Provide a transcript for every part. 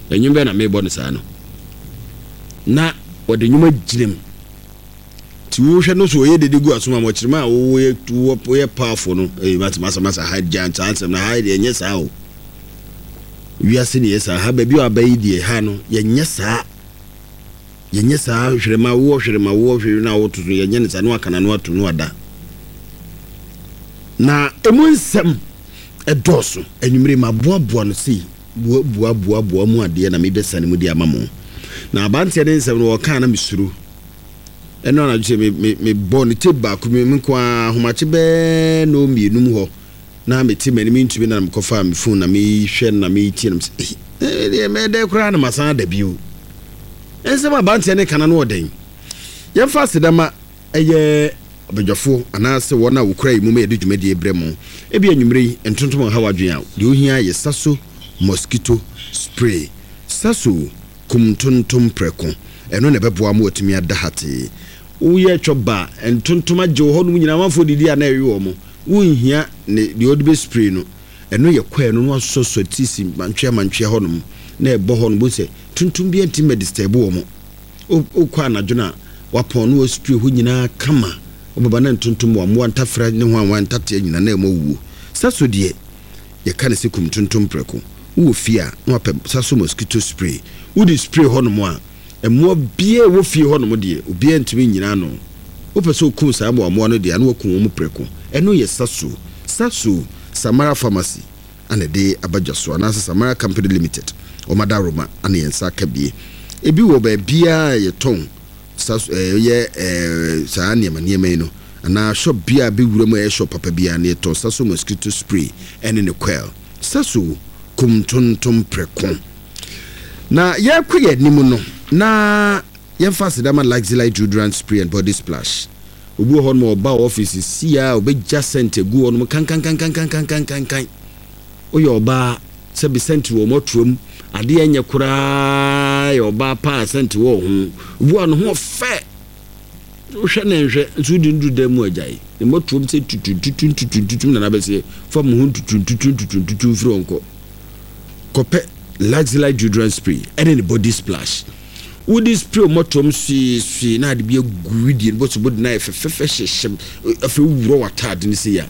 enwum be na me bo no saa no na wode nwuma gyinem ti wo hwe no so ye dede gu asoma mo kyerema wo ye powerful no masa hide giant ansem na hide enye saa o wiase ne yesa ha ba bi abayi die ha no yenye saa hwerema wo hwere na wo tutu yenye ne saa no aka na no atu no ada na emu nsem edoso enwumre ma boaboa no sei boa mu ade na me besane mu di amamo na abantia ne nsem no waka na misuru eno na je me bon te ba ku me kwa homache be no mienum ho na me ti mani ntumi na mkofa me phone na me hwe na me tie na me de kura na masan da biu ensem abantia ne kana no oden ye fa sedama eye obedwafo anase wona wokura yi mu me de dwumadi ebremu ebi anwumre entontom ha wadwen a de ohia ye saso mosquito spray saso kumtontom preko eno ne beboa mu otumi adahate uye choba entontom agye ho no nyina manfo didi ana ewe wo mo unhia ne de odbe spray no eno ye kwa no no soso tisi mantwe ho no na ebo ho no bo se tuntum bi anti medisturb wo mo okwa anadwona wapon no spray ho nyina kama obaba na tuntum wa mo antafra ne ho an tate nyina na emowu saso de ye kan se kumtontom preko wo fia no apem saso mosquito spray wo di spray ho no mo a emo bie wo fie ho no mo de obi antimi nyina no wo peso kum sa mo no de anu okun mo preko eno ye saso Samara Pharmacy ane de abadwaso anase Samara Company Limited o madaroma ane yensa kabie ebi wo ba bia ye ton saso ye saa niema no ana shop bia be wura mo ye shop papa bia ne ton saso mosquito spray ene ne coil saso kumtontom preko na ye kwe nimu no na ye fa sedama Luxelite deodorant spray and body splash obu ho no ba office sia obegja center gu on kan oyo oba se be center wo motrom ade anya kura yo ba pa center wo hu obu no ho fe o hwe na hwe nsu dindu da mu ajai ne motrom se tutu na na be se fam hu tutu fronko kope Luxelite deodorant spray and the body splash would spray motrom si na de bia gudi bo so body na fefe hyehyem afi wuro watade ni se ya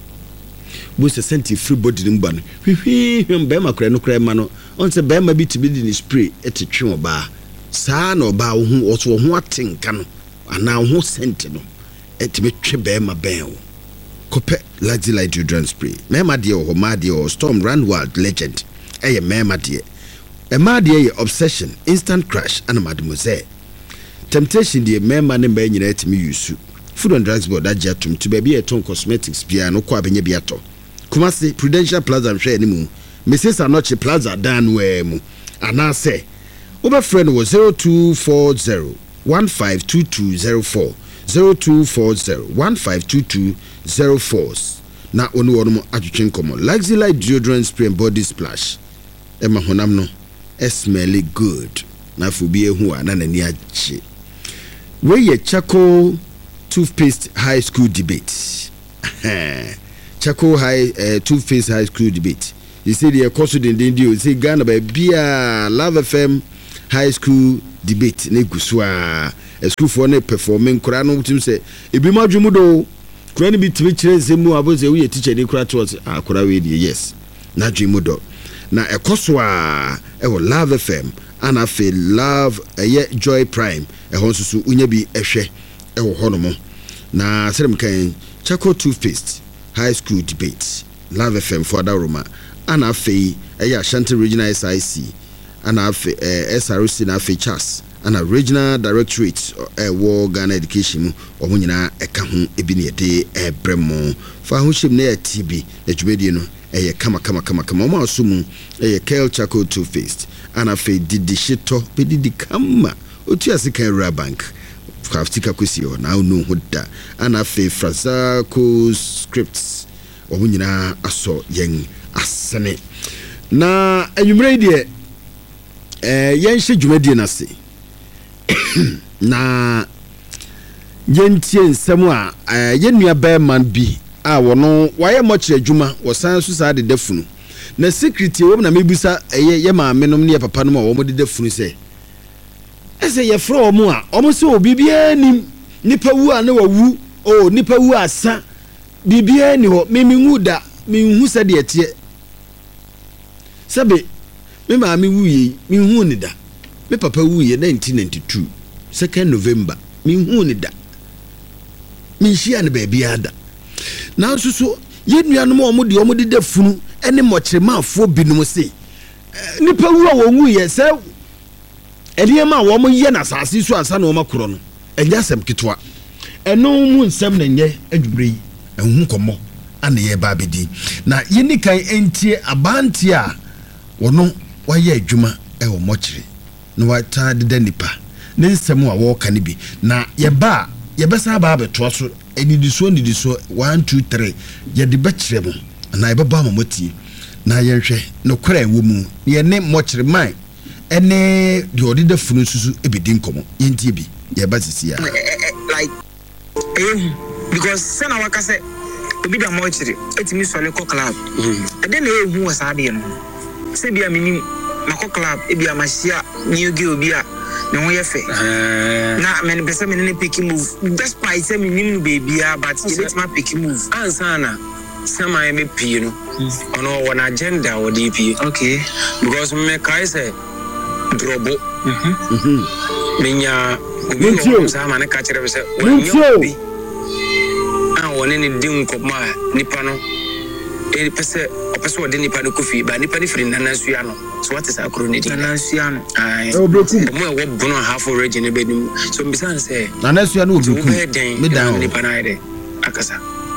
bo se senti free body ni mba no hwehwe be makura no kura ma no on se be ma bi tibi di ni spray etetwe oba saa na oba wo hu oso ho atenka no ana ho senti no etibe twe be ma ben wo kope Luxelite deodorant spray mema de o ma de o Storm Randwald legend eye mema de Emma de obsession, instant crush, and mademoiselle. Temptation de mema ne ba nyina etimi yusu. Food and Drugs Board ajatum to be a ton cosmetics bia no kwa benye biato. Kumasi Prudential Plaza mhwe animu. Mrs. Anoche Plaza dan we mu. Ana say. Oba friend was 0240 152204. 0240 152204. Na onu wono mo atwetwen komo. Luxelite deodorant spray and body splash. Emma honam no smelly good na fobi ehu ana nani ache we ye Charcoal toothpaste high school debate Charcoal toothpaste high school debate you see the course den you say Ghana by bia Love FM high school debate na gusu a school for na performing kura no tim say ebi madwumu do kura ni bi timi kire zemu aboze we teacher ni kura to kura we dey yes na dwumu do na ekoswa ewo Love FM ana fe Love Joy Prime ehon susu unya bi ehwe ewo honomo na serem kan Charcoal toothpaste high school debate Love FM for Daruma ana fe Ashanti Regional SIC ana fe SRC na fe Chas ana Regional Directorate wo Ghana Education omo nyina eka ho ebi ne de ebremo fa ho hyem na TB na dwumedi no kama mama asumu Kale Charcoal toothpaste ana fe didi shito pe didi kama otu asika Rural Bank craftika kwesi o na unu hoda ana fe Frazaco scripts omunyina aso yen asene na anwumre die yen hye dwumadi na se na yentie nsem a yenua ba man bi a wono waye mochire adwuma wosan so sa de dafunu na security wo na mebusa ye maame nom ne papa nom a wo de funu se ese ye fra wo a wo se obi bia nim nipa wu a na wawu o nipa wu asa bibia ni ho memingu da minhu se de etie sebe me maame wu yi minhu ni da me papa wu yi 1992 2nd November minhu ni da minhia ne ba bia da na so yenuanom omo de da funu ene mokyeremafo binom se nipa wu a wonwu ye se eliema wo mo ye na asase so ansa na wo makoro no enya sem ketwa eno mu nsem na nye adwure yi ehun komo ana ye ba bedi na yeni kan entie abanti a wono waye adwuma e wo mokyere na wata de nipa ne nsem a wo ka ne bi na ye ba ye besa ba beto so enidiso 1 2 3 ye de bekyere mo na ye baba mamoti na ye hwe no kora wo mu ye ne mokyere man ene de odi da funu susu ebedi nkomo yentie bi ye ba sisi ya like because sana waka say obi da mokyere etimi sole ko club ade na ehu wasade no se bia minim mako club ebia mahia nyugi obi a ne ho ye fe na men pese men ne pick move despite say minim baby but you let my pick move ansana sama e me pie no ono won agenda o DP okay because me kai say drobo menya obi no sama ne ka kire be say woni woni ni din ko ma nipa no e pese o de nipa no kofi ba nipa ni free nanasua no so what is akro ne din nanasua no ai mo e wo bono half already ne bedim so mbisa say nanasua no obi ku me dan nipa na ide akasa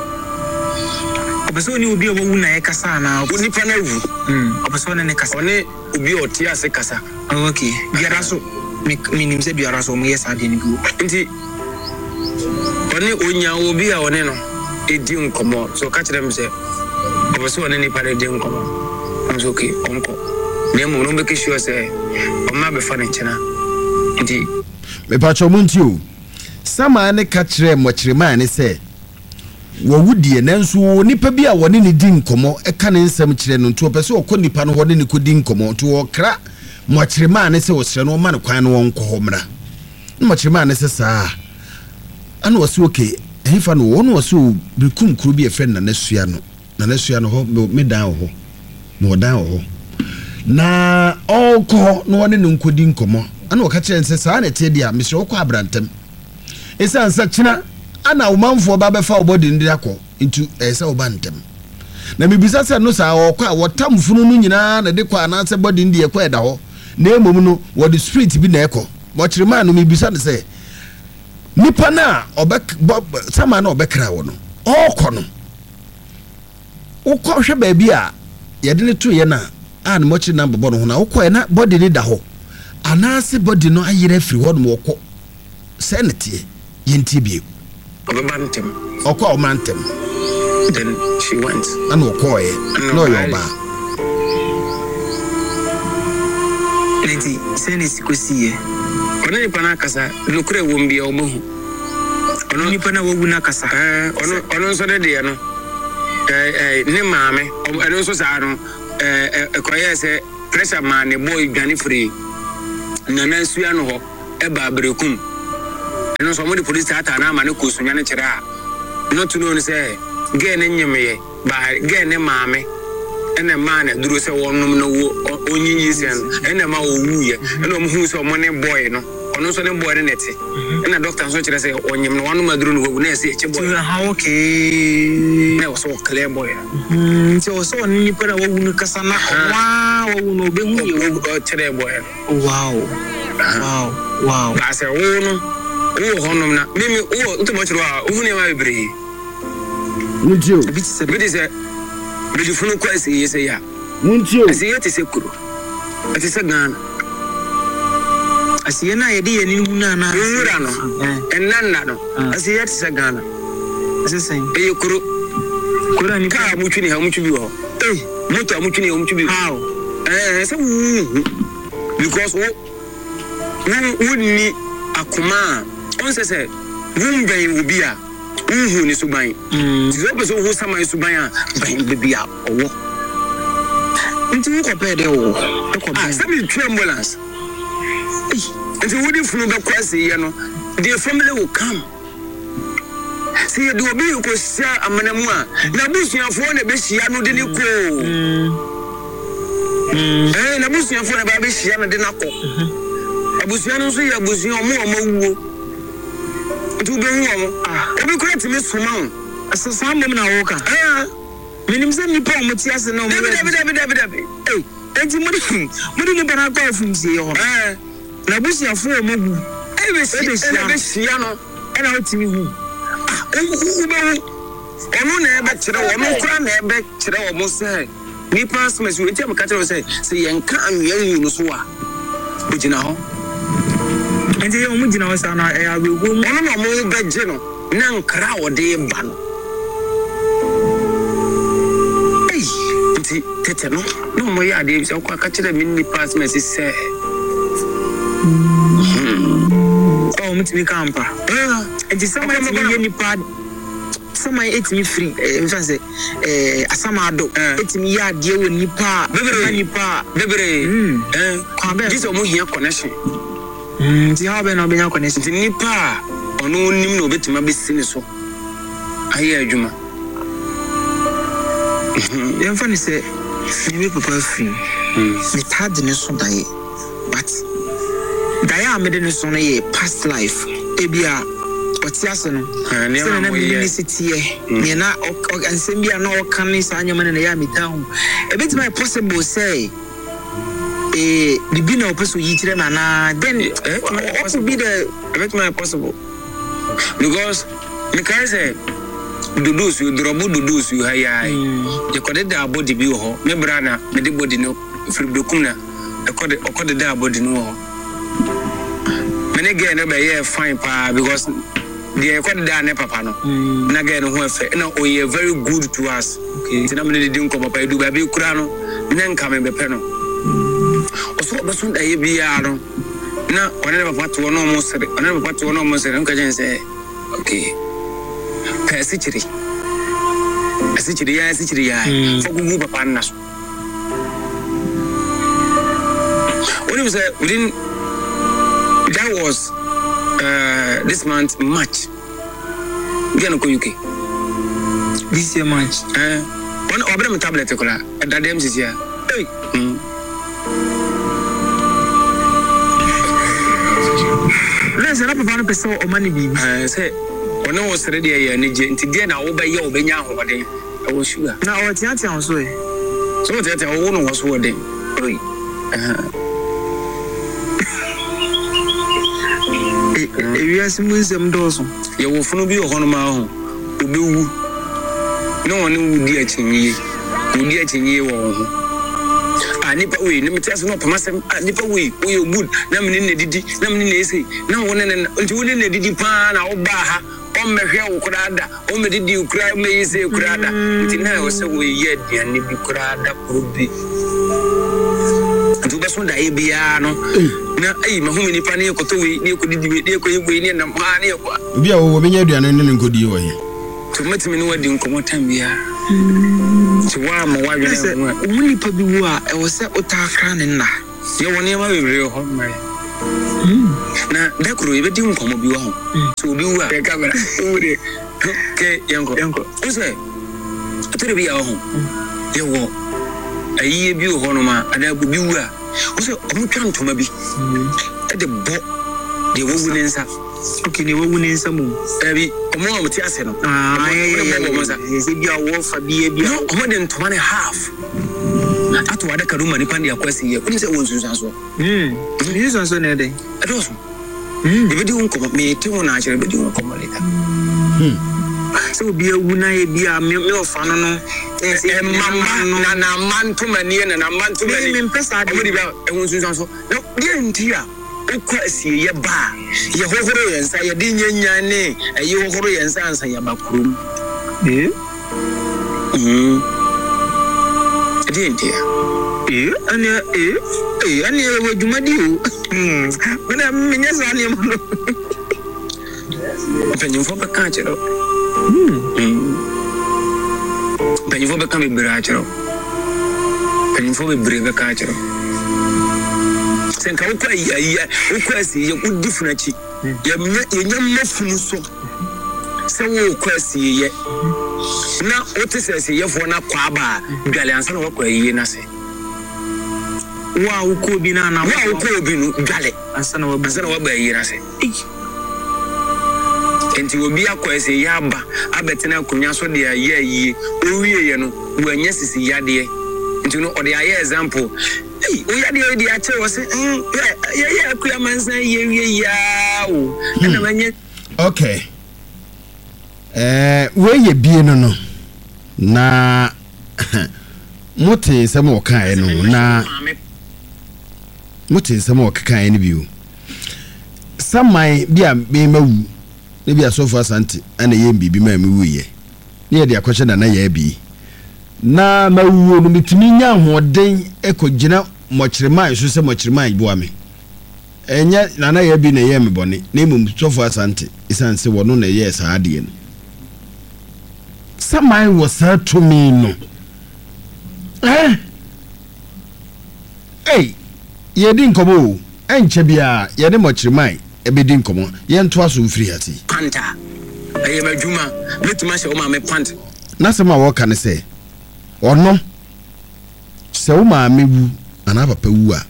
obeso ni obi owu na e kasa na nipa na wu obeso ne kasa one obi oti ase kasa okay biara so minim se biara so mo yes ade ni go nti one onya obi a one no edi nkomo so ka kire me se obeso one nipa de edi nkomo so okay onko nemo no make sure say o ma be fa ne chena nti me pa cho muntio sama ne ka kire mo kire man ne se wo wudie nanso nipa bi a wone ne di nkomo e ka ne nsam kire no nto pese okọ nipa no wone ne ko di nkomo to wo kra mo kire man ne se wo sire no ma ne kwan no wonko ho mra no mo kire man ne se saa ana wo se okay ehifa no wono wo se bikum kru bi e fe na nasua no ho me dan ho mo dan ho na onko no wone ne nko di nkomo ana wo ka kire nse saa na tie dia mesre wo kwa abrantem esa ansa kina ana umanfo ba befa obodi ndi akọ into esa obantem na mebisa se no sa okwa wotamfunu no nyina na de kwa na se body ndi ekọ eda ho na emom no wo the street bi na ekọ mo kire man no mebisa ne se nipa na obek sama na obekra wo no okọ no ukọ hwe ba bia ye de ne to ye na an mo kire na bobo no ho na ukọ na body ni da ho ana se body no ayere free ho no okọ se ne tie yenti bi Obantem. Okwa omantem. Then she went. And okoye. No yoba. Leti, send sikosi ye. Ono ni pana kasa, nokure wombi obohu. Ono ni pana wogu na kasa. Ono so de de no. Ne maame, ono so sa no. Ekoye se pressure man ne boy dwane free. Nana suya no ho e ba brekum. No so mo the police ata na ma ne ko sunya ne kire a no to no say ge ne nyemeye ba ge ne maame ene ma na duro se wonum no wo onyinyi sen ene ma owu ye ene mo hu so mo ne boy no ono so ne boy ne nete ene doctor so kire se onyem no wanu maduro no wo na se eche boy ha okay ne so clear boy so so ni pera wo nu kasa na wo no be hu ye wo kire boy wow ba se wo no honum na mimi nto mo chiro a ohune ma bebre nutio bi se be funu ko ese yese ya nutio ese yete se kuro ate se Ghana ase na ye de ye ni huna na hura no enna no ase yete se Ghana ase sen e kuro ni ka mu twini ha mu twi ho moto mu twini ha mu twi how se because wo ni akoma on se wumben obi a unhu ni suban ti so person hu sama suban a ban bibia owo Nti wo kopɛ de wo. Sɛ me twa ambulance. Nti wo di funu be kwase ye no, the family will come. See you do be ko sia amanamu a, na busuafo na be hia no de ne ko. Na busuafo na ba be hia no de na ko. Abusuan no so ya busuan omo wuo. Nti wo be hu omo. Obi ko atimi soma wo. Asesa mbem na wo ka. Minim se nipa omo ti ase na omo. Dabi. Enti mo ni bana ko afumsie ho. Na busuafo omo gu. Be hia no. Ena otimi hu. Ono na ebe kire ono kura na ebe kire omo se ni pass me so enti am ka kire se yenka anwen no so a ogina ho enti ye omo gina ho sa na e abegu ono na mo be je no na nkra wode ba no enti tete no mo ya de bi se ko ka kire me ni pass me se mutimi kampa enti sama me ni pad sama etimi free mfa se asamado etimi ya de wo nipa bebre kwa be mo hia connection nti ha be na obenya connection nti nipa ono nim na obetima be sini so aye adwuma yemfa ni se ni papa free ni tad ne so dai but Daya made no so na past life ebia otiase no na ministry ye na ansem bia na okan ni sa anyama na ya mita ho ebetima possible say bibi na opeso yi kire na then what would be the ebetima possible because me can say dudus you drobu dudus you hayai you could da body bi ho me brana me de body no free dokum na okode da body no ho many again be fine pa because the quite da ne papa no na again ho efe na o ye very good to us okay tina me dey nko papa edu ba bi kura no na nka me be pe no o so be so da ye bia no na one papa to no mo sere nka jen say okay pa asichiri ya for gugu papa na so when we say within that was this month March. Gonna go UK. This year March. One of tablet kola. That them is here. Hey. Let's have a person or money be. Say one was ready here ni je nti dia na wo be ye obenya ahoden. I was sure. Na o tiati an so e. So tiati wo no was wo den. Oi. We are some dozen. You will follow you on my own. Ubu. No one would be a chingy. Would be a chingy. I nip away. Let me tell you, not myself. I nip away. We would. Namin didi. Namin say. No one until in the didi pan or baha. On my hair, Kurada. On the didi you cry, may say Kurada. Until now, so we yet, and nip Kurada could be. To best one day be no. Na mahumi ni pani ko to we ni ko didi we ko yigwe ni na ma ni ko bia wo menya aduane ne nkodi wo ye to metimi ni wadi nkomo tambia ti wa ma wa dwene wo wuni pa bi wo a e wo se otakra ne na ye woni ma bebre ho mai na dakuro e bedi nkomo bi wo ho so obi wo a be camera wo de ke yanko o se atore bi ya ho ye wo ayi bi ho no ma ada bu bi wo a o se omo twantoma bi e de bo de wo wunensa okay ne wo wunensa mu abi omo am ti ase no ye se bi a wo fa bi no omo de ntoma ne half ato wada kaduma ni pande akwasi ye kuni se wo nsunsan so nsunsan so ne de adoso e bi di unko me ti wona a kire bi di unko malita so bi awuna ye bi a me ofa no no mama na manto mani na manto mani me mpesa de bi ehunsun so no de ntia ukwasi ye ba ye hohoro yensa ye de nyanyane ye hohoro yensa ansa ya bakrum de ntia ani wo djumadi o bena menya sa ani mo penyo fo ba ka chero penyo fo ba ka me bira chero panimfo bebree bɛka akyerɛ sɛ nka wokɔ asi yɛ wodi funachi yɛnya mmafunu so sɛ wokɔ asi yɛ na wote sɛ asi yɛfoɔ no akɔ aba a dwale ansa na wakɔ ayie no ase wa wokɔ obi no ana wa wokɔ obi no dwale ansa na waba ayie no ase enti obi akɔ asi yɛ aba abɛtena akonnwa so de ayɛ ayie owieyɛ no wanya sisi yadeɛ nti no ɔde ayɛ example oyadeɛ de akyɛ wɔ sɛ yɛyɛ akua mansa yɛwie yaa o na manyɛ okay weyɛ bie no na mote nsɛm wɔkaeɛ no na mote nsɛm wɔkekaeɛ no bio saman bi a memawu ne bi asɔfo asante ana yɛ mbibi ma mewuyɛ ne yɛde akɔhyɛ na yɛ bi na mawuo no mitumi nya ahoɔden ekɔgyina mɔkyerema so sɛ mɔkyerema boa me ɛnyɛ na yɛ bi na yɛ me bɔne na mmom sɔfo asante isan sɛ wɔno na yɛ saa adeɛ no saman wɔ saa tumi no yɛdi nkɔmɔ ɛnkyɛ bia yɛde mɔkyerema ebedi nkɔmɔ yɛnto aso mfiri ati panta ɛyɛ madwuma metuma hyɛ wo ma me pant na sɛ ma wɔka ne sɛ ɔno sɛ wo maame wu ana papa wu a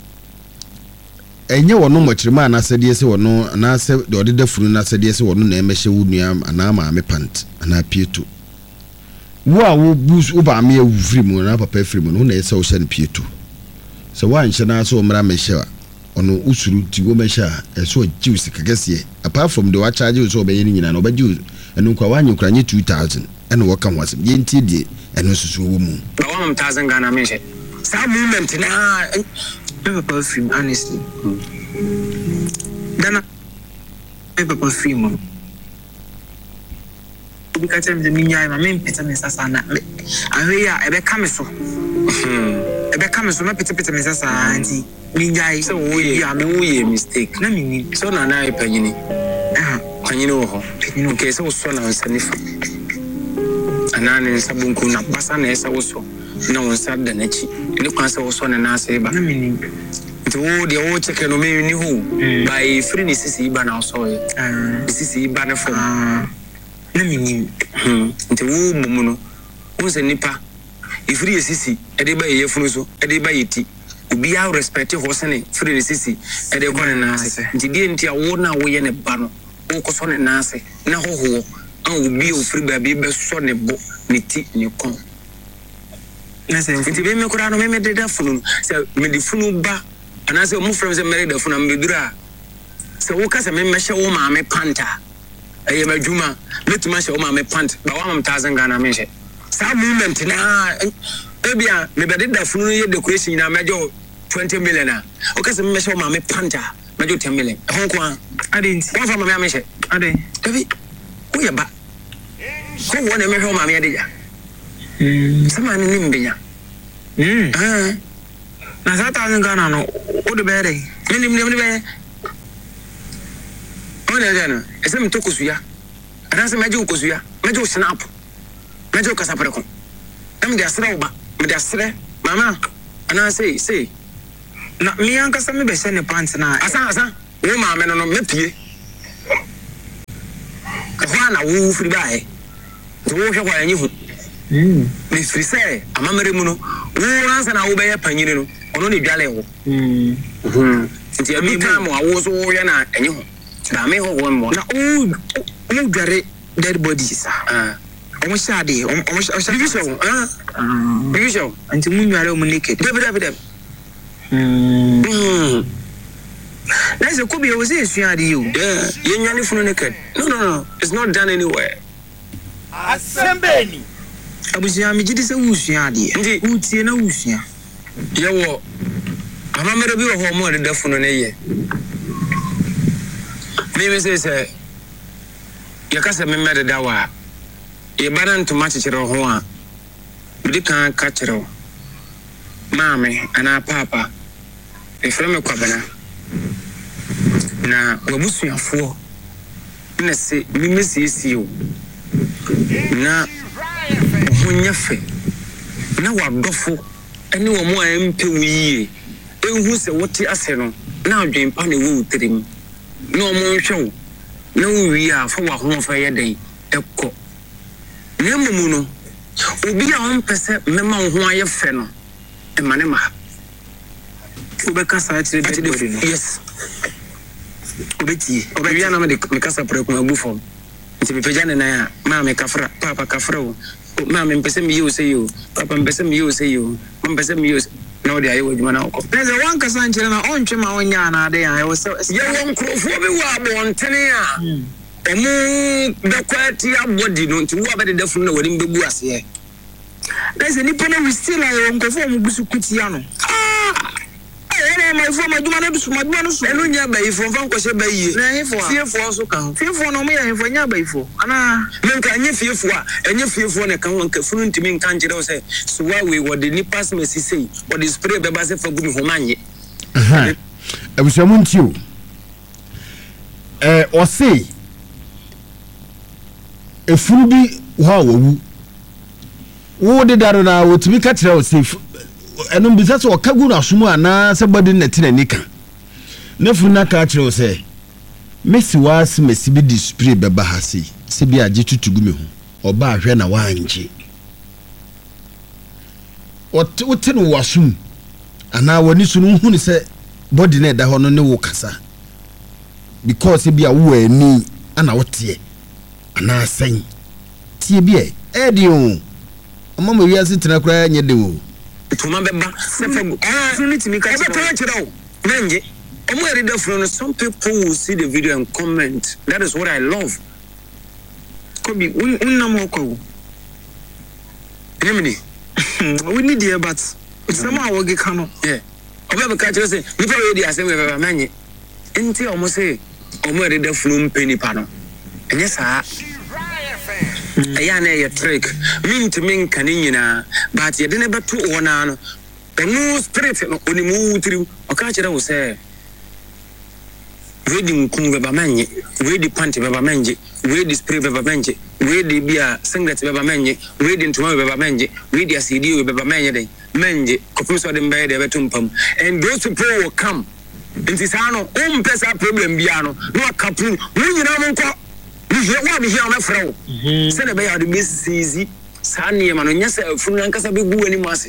ɛnyɛ wɔno mɔkyerema anasɛdeɛ sɛ wɔno anasɛ de ɔde da funu anasɛdeɛ sɛ wɔno na ɛmɛhyɛ wo nua ana maame pant ana pieto wo a wo baame awu firi mu ana papa firi mu no na ɛsɛ wo hyɛ no pieto sɛ wo anhyɛ na so mmra mɛhyɛ a ɔno usuru ti wo mɛhyɛ a ɛso jiw sika kɛseɛ apart from the wa charge so ɔbɛyɛ ne nyina na ɔbɛgye ɛno kwa wa nyekura nye 2000 ɛna wɔka ho asɛm yɛntie die ɛno susu wo mu ba 1000 Ghana menhyɛ saa movement na papa film honestly dana papa film obi ka tell me minya ma me pete me sasa na ahwe ya ɛbɛka me so ɛbɛka me so na pete me sasa anti minya sɛ wo yɛ ya me wo yɛ mistake na me so na na panyini panyini wo ho okay sɛ wo so na nsa nifa ana ne nsa bunku na basa na ɛsɛ wo so na wo nsa da n'akyi ne kwan sɛ wo so ne na ase ba na me ni nti wo de wo check no me ni ho by free ne sisi ba na so yɛ sisi ba na fo na me ni nti wo mumu no wo se nipa ifiri sisi ede ba yɛ funu so ede ba yɛti obi a respect ho se ne free ne sisi ede kɔ ne na ase nti die nti a wo na wo yɛ ne ba no wo kɔ so ne na ase na ho obi ofiri ba bi be so ne bo ne ti ne kon na se nti be me kura no me de da funu se me de funu ba ana se mo frem se me de funu me dura se wo ka se me hye wo ma me panta eye madwuma metuma hye wo ma me pant ba 1000 Ghana me hye sa movement na ebia me be de da funu ye decoration na mejo 20 million a o ka se me hye wo ma me panta mejo 10 million ho ko ade nti wo fa ma me hye ade ebi wo ye ba ko wona me hwe wo ma me de ja sama ni mbenya na sa 1000 Ghana no o de be re ni be ona jana ese mto kusuya anase meje kusuya meje snap meje kasapre ko am de asre oba me de asre mama anase say na mi an kasa me be se ne pants na asa wo ma me no me pie ka ho na wo firi ba he to wo hwe kwa anyi hu me firi se amamere mu no wo ansa na wo be ya panyini no ono ne dwale ho nti abi time awo so wo ya na anyi hu na me ho won mo na o gare dead bodies o sha de o sha bigisho anti mu nware o mu naked deb that's a could be was it you you nyane funu naked no it's not done anywhere asembeni abusia me gidi se wusua de ndi utie na wusua ye wo amamere bi wo ho mo de funu na ye me say ya kasa me mede da wa e bana ntoma kyekere ho a bidi kan ka kyerɛ maame ana papa e frame kwabana na wabusuafo na se mi mesiesie o na honyafe na wadofo ɛne wɔ mo a ɛmpɛ wo yie ɛhu sɛ wote ase no na adwen pa ne wo tirim na ɔmo nhwɛ wo na wo wi a fa wa ho fa yɛ den ɛkɔ na mumu no obi a ɔmpɛ sɛ mɛma wo ho ayɛ fɛ no ɛma ne ma obɛkasa kyerɛ no yes obɛtie obɛwia na me kasa prɛko abu fam nti mepagya ne nan a maa me kafra papa kafra wo maa me mpɛ sɛ meyɛ wo sɛ yɛ o papa mpɛ sɛ meyɛ wo sɛ yɛ o mpɛ sɛ meyɛ wo na wode ayɛ w'adwuma na wokɔ na sɛ wankasa nkyerɛ na ɔntwe ma wonyɛ anaade a ɛwɔ sɛ yɛwɔ nkurɔfoɔ bi wɔ abɔntene a ɔmo bɛkɔ ati abɔdi no nti wo a bɛdeda funu na wɔde mbɛbu aseɛ na sɛ nipa no still a yɛwɔ nkurɔfoɔ ɔmo gu so kutia no ɛna ma ifo ma dwuma no so ma dwuma no so ɛno nya ba ifo mfa nkɔhyɛ ba yie na hefo a fiefo so ka ho fiefo no mo yɛ hefo nya ba ifo ana menka nya fiefo a ɛnya fiefo na ka ho nka funu ntimi nka nkyerɛ wo sɛ so wa we wɔde nipa smesi sei wɔde spray bɛba sɛ fa gu me ho manye abusuamu ntio ɔse efuru bi wa wawu wo de daro na wotumi ka kyerɛ wo sɛ ɛno bisa sɛ ɔka gu n'asom anaa sɛ bɔde nɛte n'ani ka na furu na ka kyerɛ wo sɛ mesi waase mesi bi di spray bɛba ha sei sɛ bi agye tutu gu me ho ɔba ahwɛ na waangye wote no wasom anaa w'ani so no hu ne sɛ bɔde na ɛda hɔ no ne wo kasa because bi a wo ani ana woteɛ anaa sɛn tie bi ɛde o ɔma ma wiase tena koraa nyɛ de o tuma beba sefa funu timi ka chira menje omo eri da funu. Some people will see the video and comment. That is what I love. Kobi unna mo ko emini we need here but some a wogi kano yeah oba ka chira say nipa we di asem we baba manye enti omo say omo eri da funu mpeni pa no enye saa ayana ya trick mint min kanina but yede ne beto wona no enu spirit no onimu tiri oka kire wo se we di nkun baba manye we di panty baba manje we di spray baba manje we di bia singlet baba manje we di ntoma baba manje we di asidi baba manje den manje kopim so de mbaye de beto mpam and those people will come nti sa no pesa problem bia no no akapu wo nyina mo nko wa bi here na frɛ wo sɛ na bɛ ya de besizi saa ne ma no nya sɛ funu ankasa bɛ gu ani mase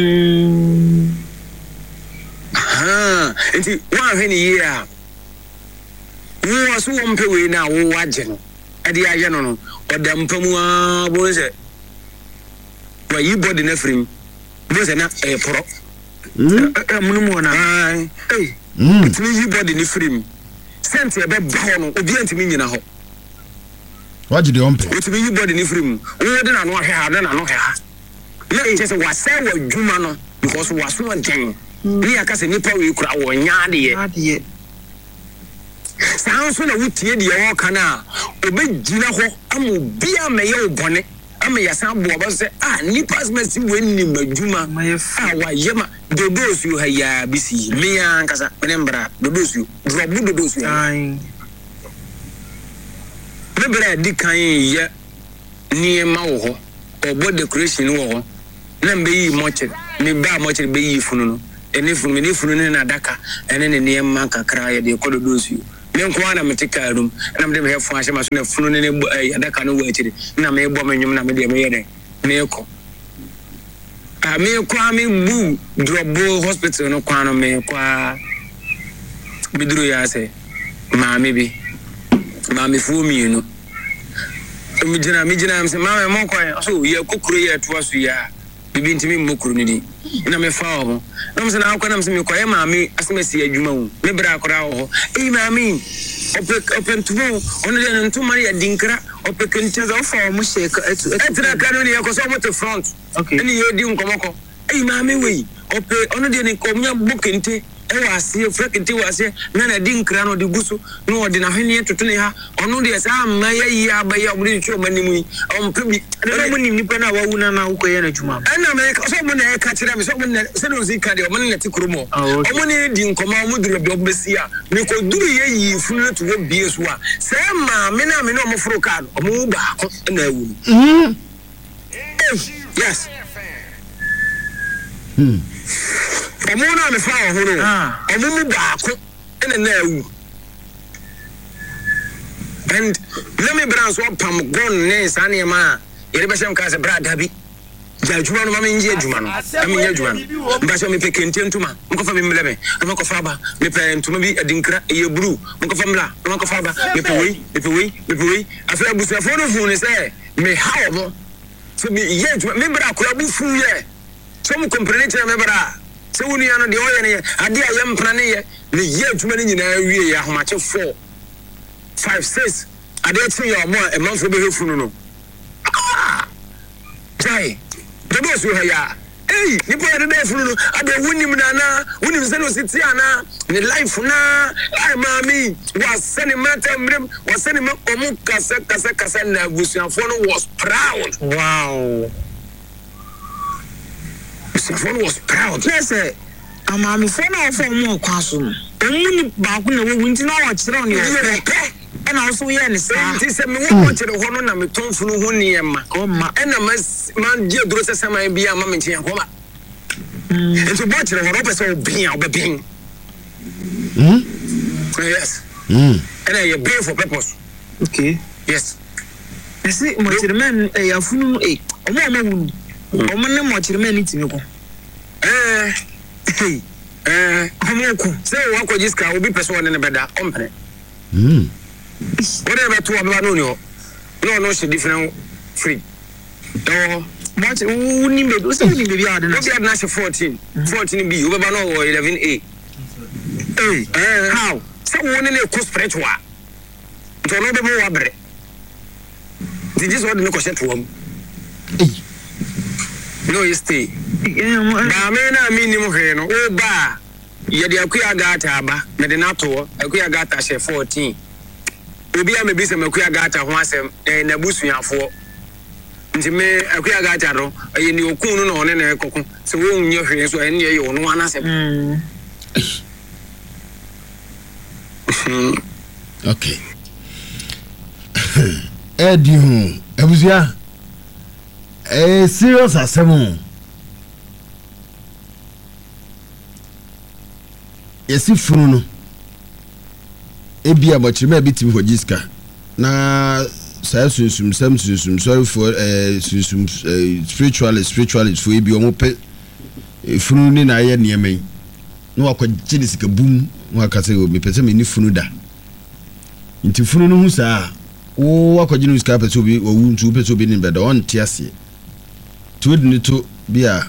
nti wa hwɛ ni yie a wo so wo mpɛ we na wo wagye no ɛde ayɛ no no ɔda mpamu a bo sɛ wa yi body na frim bo sɛ na poro munum na timi yi body ni frim sent e bɛ ba ho no obi antimi nyina ho waji de ompe otimi yi body ni frim wo de na no ahwe ha de na no ha na kyese wa sɛ wa dwuma no because wa so nten ni aka sɛ nipa we kura wo nya de saa so na wotie de wo kana obegina ho amu bia meyɛ obone ama yasa bo ba sɛ nipa smesi wenni madwuma wa yema dodosu ha ya bisi me ankasa menembra dodosu drobu dodosu bebra di kan ye niema wo ho obo decoration wo ho na mbe yi moche me ba moche be yi funu no ene funu ne na daka ene ne niema kakra ye de kododosu me nko ana metika room na me de me fun ahye ma so na funu ne ya daka no wo akiri na me bo menwum na me de me ye den me ko me kwa me bu drobo hospital no kwa no me kwa biduru ya se maame bi maame fu mi no mi jina am se maame mo kwa so ye kokuro ye to aso ya bibi ntimi mmokuro ni di na me fa ho na me se na akwa na me se me kwa ye maame asemasi adwuma wu me bra akora ho maame open to ono de ntuma ya dinkra opekente za ofa mo sheka etra kanu ni yakoso mo to front eni ye di nkomoko maame we ono de ni komnya bukente wase frekente wase na dinkra no de gusu no de na hwene totone ha ono de sa amma yayi abaya obri twa manimu ompe bi na mo nim nipa na wawu na ukoye na dwuma na me so mo na ka kire me so mo na se no zika de mo na ti kromo omo ne di nkoma mo duro bi obesia me ko duru yayi funu to wo bie so a se ma me na omo foro ka omo ba ko na awu yes Omo na me fa ho no. Omo mu baako ene na awu. And let me brands what pam gon ne sane ma yere be shem ka se brada bi jajuma no ma me nje adwuma no am nje adwuma no mba so me pekente ntuma mko fa me mleme mko fa ba me pe ntuma bi adinkra ye bru mko fa mla mko fa ba me pe wei afa abusafo no fu ne se me hawo mo so me ye adwuma me bra kula bu fu ye so mo comprendre me bra se woni ano de oye ne ade ayem pra ne ye me ye adwuma ne nyina wie ye ahomache 4 5 6 ade tun yo mo e manfo be hefunu no jai the boss we ya hey ni po ade hefunu no ade wonim na na wonim se no siti ana ni life na ai mami was sending matter mrem was sending me omu kasa na busuafo no was proud. Wow. Busuafo was proud. Yes amami fo na fo mo kwaso no omu ni ba ko na wo nti na wa kire on ye and also we understand this me want to the one na me tonfu no ho niema o ma and man die duro se sama bia ma me ntia ko ma ento bo kire ho pese obia obebin yes and you pay for purpose. Okay, yes. You see mo kire men ya funu o ma wunu o ma ne mo kire men ni timi ko amoku say wa ko jiska obi pese one ne beda company whatever to about no she different free but we need to say we be hard na 14 b we ba no 11a how say we need to spiritual to no be more abre did this what me question to am no you stay ba me na me ni mo hwe no o ba ye de akuya gata aba me de na to akuya gata she 14 obi a me bi se makuya gata ho asem na busuafo nti me akuya gata ro ye ni okun no no ne na ekoko se wo nye hwe so ene ye wo no anasem okay edi hu ebuzia serious asem yesi funu no ebia bochime bitim ho jiska na sa sunsum sorry for sunsum spiritualist for ebi omo pe funu ni na ye niamai no akwaje ni sika bum no akase o me pese me ni funu da nti funu no hu sa wo akwaje ni sika pese obi owu ntu pese obi ni beda on tiase to ni to bia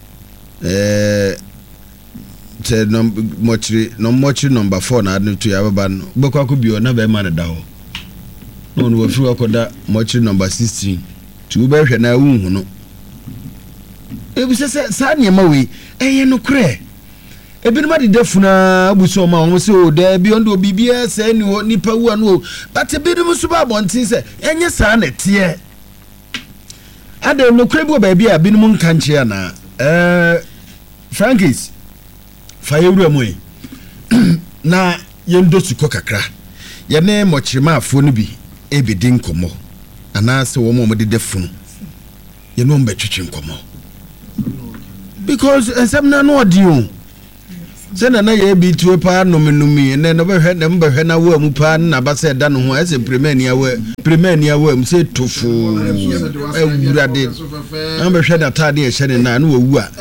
te mochiri number 4 na adne to yababa no bekwa ko bio na be ma na da ho no no wafi akoda mochiri number 16 tu be hwe na wu no ebise sa niema we eye no kre ebinu ma de defuna abuso ma won se o da bi ondo bibia se ni ho nipa wu anu but ebinu musu ba bontin se enye sa na tie ade no kre bo ba bia binu mun kanche na Frankis fayewura moy na yendo suko kakra ye ne mochirima afo no bi ebedin komo ana se wo mo de defunu ye no mbetwetwe komo because esemna no odi se na ye bi tuwe pa nominumi ne no behwe ne mbehwe na wo amu pa na ba se da no ho ese premier ni awo am se tofu ewurade na behwe da tade e hye ne na no wu a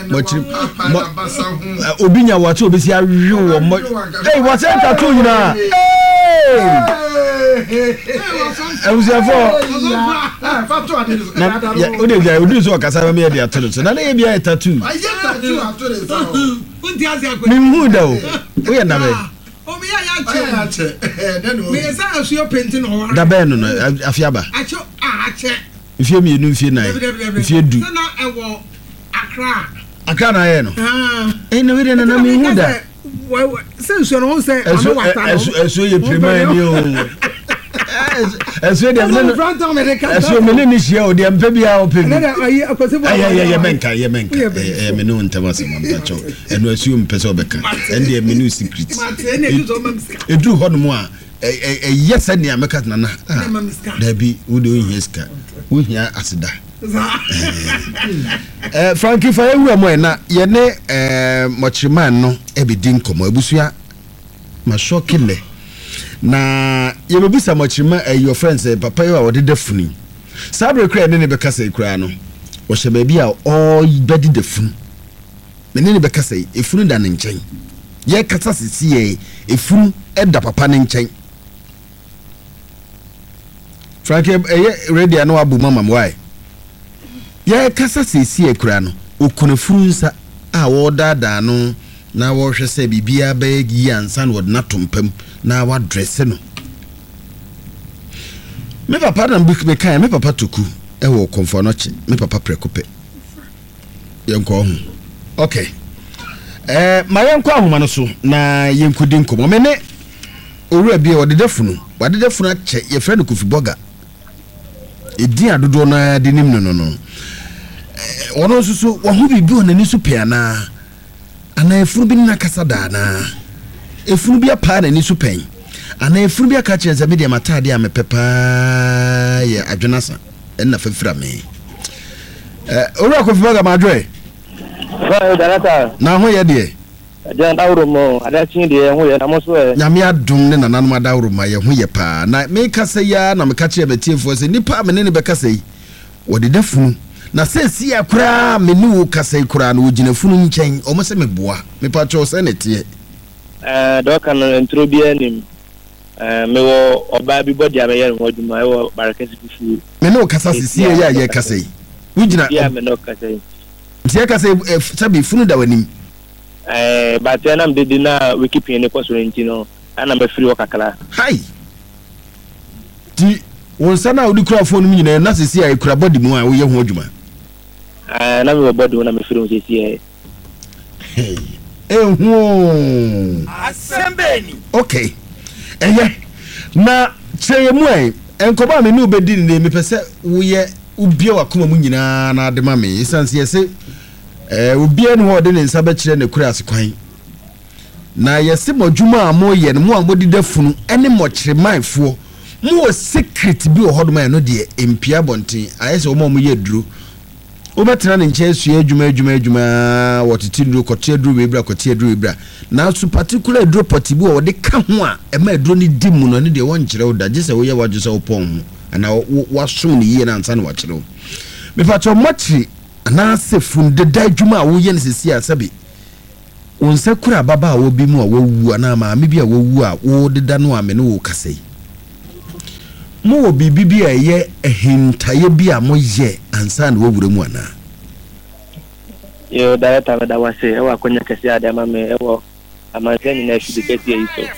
obinya wato obisi awu wo mo hey what say tattoo nyina Eusefo fato ade na ode bia odi so akasa me de atoro so na na ye bia tattoo atoro unti azia ko mi da o ye na be o mi ya che me sa asuo painting o da be no afiaba acho ache ifie mi enu ifie nai ifie du na ewo akra na ye no na we de na mi hu da se asuo no se ono wata no asuo ye premier ni o eso de eso me ni shia o de ampe bia o pe ya menka me no ntama se mamba cho eno asu mpese obeka ende me no secret edu ho no mo a yes ne ameka na da bi wo de o hia ska wo hia asida Frankie fa ewu mo na ye ne mochiriman no ebedi nkomo abusua ma shokile na ye bebisa mochirima your friends papa yo a wode dafuni sabre kra ne be kasa kra no wo hye ba bi a o bedi dafuni ne be kasa efunu da ne nchen ye kasa sisi ye efunu eda papa ne nchen Frankie ready no abu mama why ye kasa sisi ye kra no okuna furu nsa a wo dada no na wo hwe se bibia ba gi ansa no na tompam na wa dress no me papa na mbuk me kan me papa toku e wo komfo no che me papa prekope yenko ho okay ma yenko ahoma no so na yenkudi nkomo me ne owura bia wodedafunu ache ye frɛ no Kofi Boga edi adodo na de nim no wono susu wo ho bibi onani so pe ana efuru bi na kasa da na efuru bi apa na ni so pen ana efuru bi aka kyerɛ media matade a mepepa ye adwenasa enna fafira me owura Kofi Boga madwe Right, Danata. na ho ye de Ajan dawrumo adachi de ho ye na mo so e nyame adom ne nananom adawruma ye ho ye pa na me kasa ya na me ka kyerɛ betiefo se nipa me ne be kasa yi wode dafunu na sensi akura me ni wo kasa ikura na wogina funu nchen o mo se me boa me pa cho se ne tie do kan intro bi anim me wo oba bi body am ye ho djuma e wo barakasi fufu me no kasa sisi ya ye kasa yi wogina ya me no kasa yi tie kasa sabi funu da wanim but na me de na wikipedia ne kwaso ntino ana me free wakakala hai ti won sana odi kura phone mi nyina na sisi ya ikura body mu a wo ye ho djuma na me body na me free o sisi e Asembeni. Okay. Na cheye mu enkoba me ni obedi ni me pese wo ye ubie wakoma mu nyina na de ma me isanse yese ubie no de ne nsa ba kire ne kura asekwan na yese modwuma amo ye no mu amodi dafunu ene mo kire manfo mu o secret bi o hodoma no de empia bonten ayese wo mo ye duru obetra ne nche su adwuma wotitindro kotiadru webra kotiadru webra na su particular dro potibi wo de ka ho a e ma dro ni dimu no ne de won kire wo da gese wo ye wagese wo pon ana wasom ne yie na ansa na wa kire wo me pato mochi na se funde da adwuma wo ye ne sisi asabe wonsa kura baba wo bi mu a wo wu ana ma me bi a wo wu a wo de da no a me no wo kasai mo wo bibi a ye ehintaye bi a mo ye ansa na wo wure mu ana yo data da wase e wa konya kesi ada ma me e wo amanzeni na shi kesi e so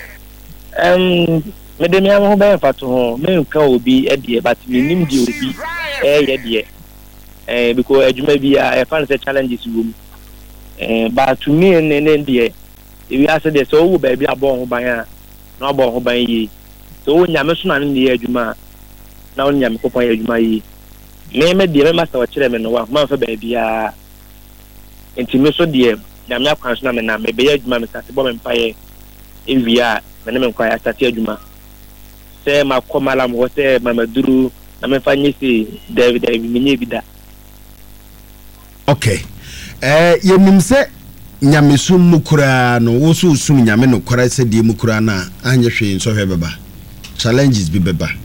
me de mi am ho ba fato ho me nka obi e de but me nim di obi ye de because adwuma bi a e fan say challenges room but to me ne de e wi ase de so wo ba bi abon ho ban a na abon ho ban yi so wo nyame so na ne adwuma na wo nyame kopon adwuma yi me de me master wa kire me no wa ma fa ba bia enti me so de nyame akwan so na me na me be adwuma me sate bo me mpaye evia me ne me nkwa ya sate adwuma se ma komala mo se mama duru na me fa nyisi David minye bida okay yenim se nyame so mukura no wo so sum nyame no kora se de mukura na anye hwe nso hwe beba challenges bi beba